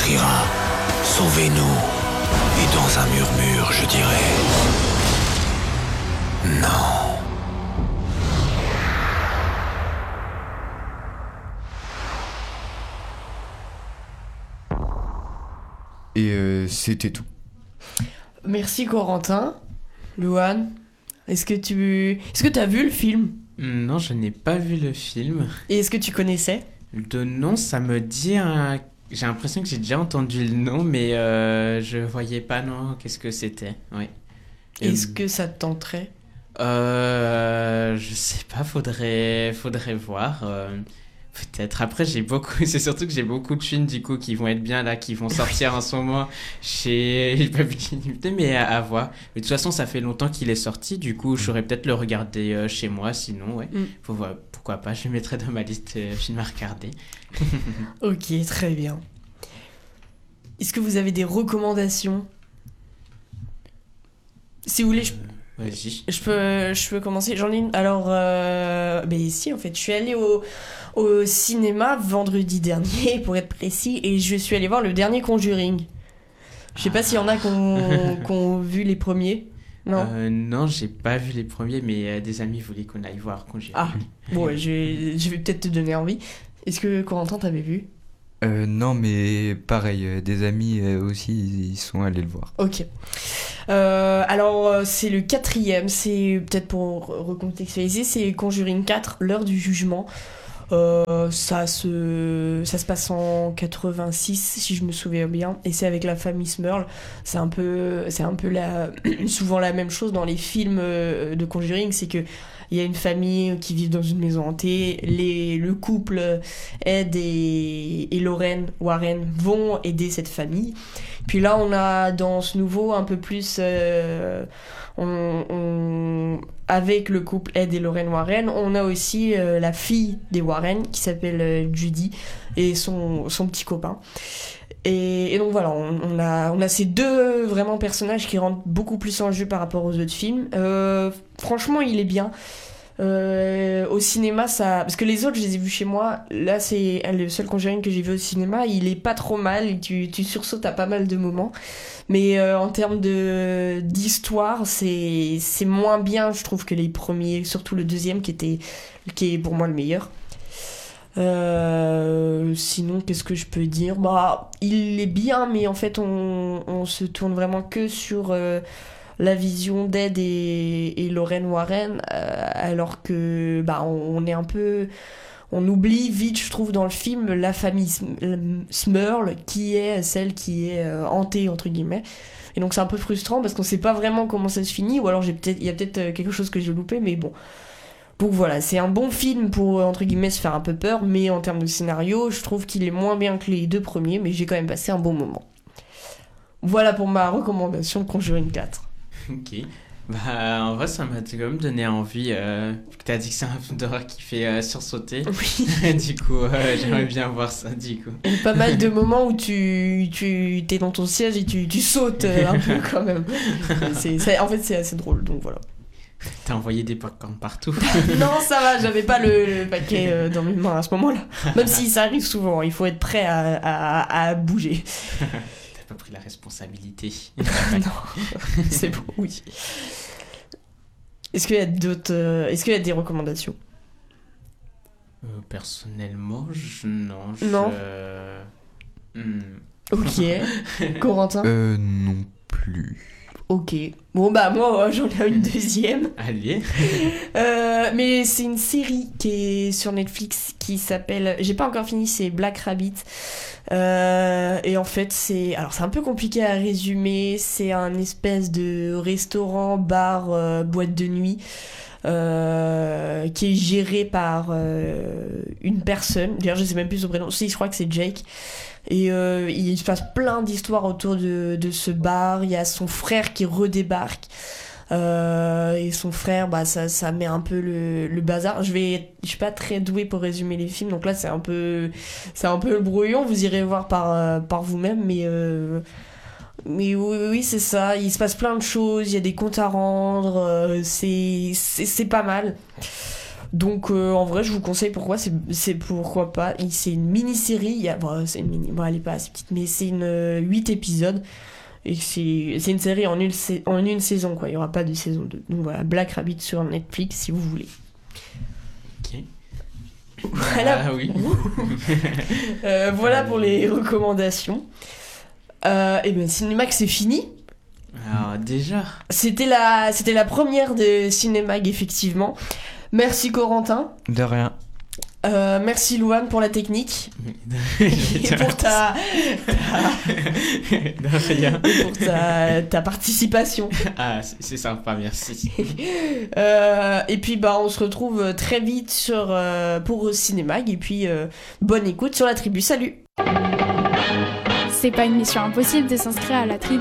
criera « Sauvez-nous !» Et dans un murmure, je dirai « Non !» Et c'était tout. Merci Corentin. Louane, est-ce que tu as vu le film? Non, je n'ai pas vu le film. Et est-ce que tu connaissais? De nom, ça me dit un... J'ai l'impression que j'ai déjà entendu le nom, mais je voyais pas, non, qu'est-ce que c'était. Oui. Est-ce que ça te tenterait? Je sais pas, faudrait voir. Peut-être. Après, c'est surtout que j'ai beaucoup de films, du coup, qui vont être bien là, qui vont sortir en ce moment chez Public, mais à voir. Mais de toute façon, ça fait longtemps qu'il est sorti, du coup, j'aurais peut-être le regarder chez moi, sinon, ouais. Faut voir, pourquoi pas, je le mettrai dans ma liste films à regarder. Ok, très bien. Est-ce que vous avez des recommandations? Si vous voulez, Vas-y. je peux commencer. J'en ai une. Alors, ben si, en fait, je suis allée au cinéma vendredi dernier, pour être précis, et je suis allée voir le dernier Conjuring. Je sais pas s'il y en a qui ont vu les premiers. Non. Non, j'ai pas vu les premiers, mais des amis voulaient qu'on aille voir Conjuring. Ah, bon, ouais, je vais peut-être te donner envie. Est-ce que Corentin t'avais vu? Non, mais pareil, des amis aussi, ils sont allés le voir. Ok. Alors, c'est le 4e, c'est peut-être pour recontextualiser, c'est Conjuring 4, l'heure du jugement. Ça se passe en 86, si je me souviens bien, et c'est avec la famille Smurl. C'est un peu souvent la même chose dans les films de Conjuring, c'est que il y a une famille qui vit dans une maison hantée, le couple Ed et Lorraine Warren vont aider cette famille. Puis là, on a dans ce nouveau un peu plus avec le couple Ed et Lorraine Warren, on a aussi la fille des Warren qui s'appelle Judy et son petit copain. Et donc voilà, on a ces deux vraiment personnages qui rentrent beaucoup plus en jeu par rapport aux autres films. Franchement, il est bien. Au cinéma, ça... Parce que les autres, je les ai vus chez moi. Là, c'est le seul Conjuring que j'ai vu au cinéma. Il est pas trop mal. Tu sursautes à pas mal de moments. Mais en termes d'histoire, c'est moins bien, je trouve, que les premiers. Surtout le deuxième, qui est pour moi le meilleur. Sinon, qu'est-ce que je peux dire? Bah, il est bien, mais en fait, on se tourne vraiment que sur la vision d'Ed et Lorraine Warren, alors que bah, on est un peu... On oublie vite, je trouve, dans le film, la famille Smurl, qui est celle qui est hantée, entre guillemets. Et donc c'est un peu frustrant, parce qu'on sait pas vraiment comment ça se finit, ou alors il y a peut-être quelque chose que j'ai loupé, mais bon... Donc voilà, c'est un bon film pour, entre guillemets, se faire un peu peur, mais en termes de scénario, je trouve qu'il est moins bien que les deux premiers, mais j'ai quand même passé un bon moment. Voilà pour ma recommandation de Conjuring 4. Ok. Bah, en vrai, ça m'a quand même donné envie. T'as dit que c'est un film d'horreur qui fait sursauter. Oui. Du coup, j'aimerais bien voir ça, du coup. Il y a pas mal de moments où tu t'es dans ton siège et tu sautes un peu quand même. En fait, c'est assez drôle, donc voilà. T'as envoyé des popcorn partout. Non, ça va, j'avais pas le paquet dans mes mains à ce moment-là. Même si ça arrive souvent, il faut être prêt à bouger. T'as pas pris la responsabilité. Non, c'est bon, oui. Est-ce qu'il y a des recommandations? Personnellement, non. Non. Ok. Corentin? Non plus. Ok. Bon bah moi j'en ai une deuxième. Allez. Mais c'est une série qui est sur Netflix qui s'appelle... J'ai pas encore fini, c'est Black Rabbit. Et en fait c'est un peu compliqué à résumer. C'est un espèce de restaurant, bar, boîte de nuit qui est géré par une personne. D'ailleurs je sais même plus son prénom. Si, je crois que c'est Jake. Et il se passe plein d'histoires autour de ce bar. Il y a son frère qui redébarque. Et son frère, bah, ça met un peu le bazar. Je suis pas très douée pour résumer les films, donc là c'est un peu le brouillon. Vous irez voir par vous-même, mais oui, c'est ça. Il se passe plein de choses. Il y a des comptes à rendre. C'est pas mal. Donc en vrai je vous conseille. Pourquoi c'est pourquoi pas. C'est une mini-série. C'est une mini. Bon, elle est pas assez petite, mais c'est une 8 épisodes. Et c'est une série en une saison, quoi. Il n'y aura pas de saison 2. Donc voilà, Black Rabbit sur Netflix si vous voulez. Ok. Voilà. Ah oui. Voilà pour les recommandations. Et bien Cinémag c'est fini. Alors déjà. C'était la première de Cinémag effectivement. Merci Corentin. De rien. Merci Louane pour la technique. Et pour ta De rien. et pour ta participation. Ah, c'est sympa, merci. Et puis on se retrouve très vite pour Cinémag. Et puis bonne écoute sur la tribu. Salut. C'est pas une mission impossible de s'inscrire à la tribu.